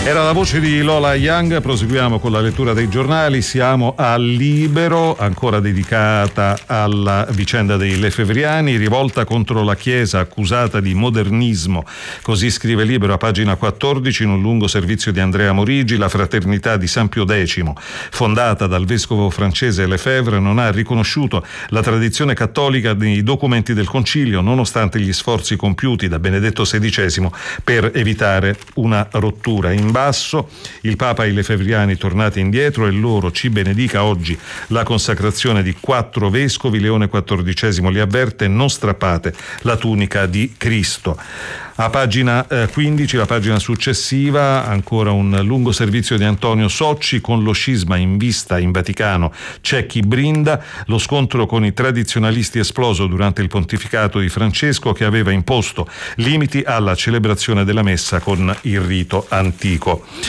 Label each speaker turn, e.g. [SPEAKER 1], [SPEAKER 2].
[SPEAKER 1] Era la voce di Lola Young. Proseguiamo con la lettura dei giornali. Siamo a Libero, ancora dedicata alla vicenda dei Lefebvriani, rivolta contro la Chiesa accusata di modernismo. Così scrive Libero a pagina 14, in un lungo servizio di Andrea Morigi. La fraternità di San Pio X, fondata dal vescovo francese Lefebvre, non ha riconosciuto la tradizione cattolica nei documenti del Concilio, nonostante gli sforzi compiuti da Benedetto XVI per evitare una rottura. In basso, il Papa e i Lefebvriani tornati indietro, e loro ci benedica oggi la consacrazione di 4 vescovi. Leone XIV li avverte: non strappate la tunica di Cristo. A pagina 15, la pagina successiva, ancora un lungo servizio di Antonio Socci. Con lo scisma in vista in Vaticano c'è chi brinda. Lo scontro con i tradizionalisti esploso durante il pontificato di Francesco, che aveva imposto limiti alla celebrazione della messa con il rito antico.